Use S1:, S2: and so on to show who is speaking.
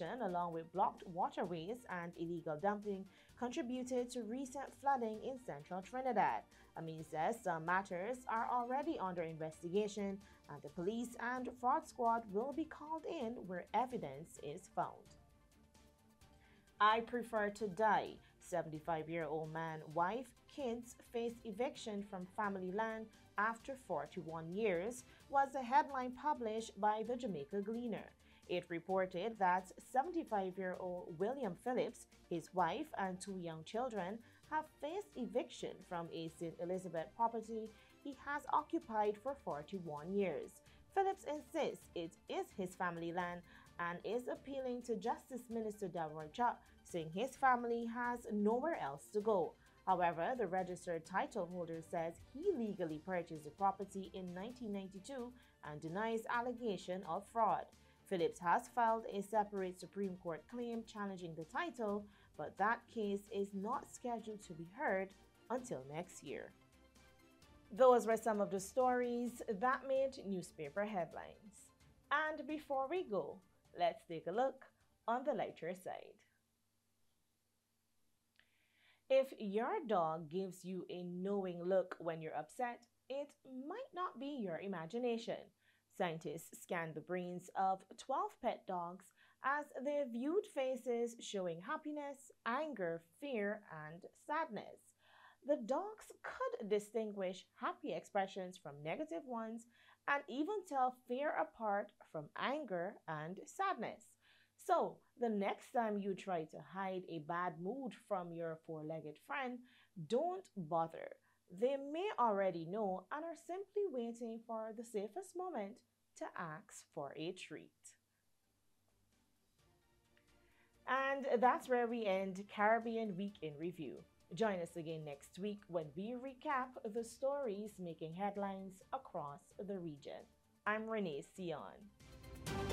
S1: pollution, along with blocked waterways and illegal dumping, contributed to recent flooding in central Trinidad. Amin says some matters are already under investigation, and the police and fraud squad will be called in where evidence is found. I prefer to die. 75-year-old man, wife, kids face eviction from family land after 41 years was a headline published by the Jamaica Gleaner. It reported that 75-year-old William Phillips, his wife, and two young children have faced eviction from a St. Elizabeth property he has occupied for 41 years. Phillips insists it is his family land and is appealing to Justice Minister Davron Chak, saying his family has nowhere else to go. However, the registered title holder says he legally purchased the property in 1992 and denies allegation of fraud. Phillips has filed a separate Supreme Court claim challenging the title, but that case is not scheduled to be heard until next year. Those were some of the stories that made newspaper headlines. And before we go, let's take a look on the lighter side. If your dog gives you a knowing look when you're upset, it might not be your imagination. Scientists scanned the brains of 12 pet dogs as they viewed faces showing happiness, anger, fear, and sadness. The dogs could distinguish happy expressions from negative ones and even tell fear apart from anger and sadness. So, the next time you try to hide a bad mood from your four-legged friend, don't bother. They may already know and are simply waiting for the safest moment to ask for a treat. And that's where we end Caribbean Week in Review. Join us again next week when we recap the stories making headlines across the region. I'm Renee Sion.